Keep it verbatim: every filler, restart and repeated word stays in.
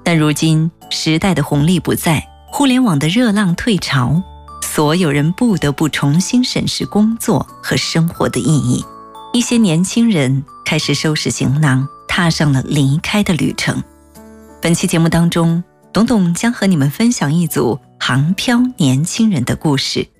但如今时代的红利不在，互联网的热浪退潮，所有人不得不重新审视工作和生活的意义。一些年轻人开始收拾行囊，踏上了离开的旅程。本期节目当中，董董将和你们分享一组航漂年轻人的故事。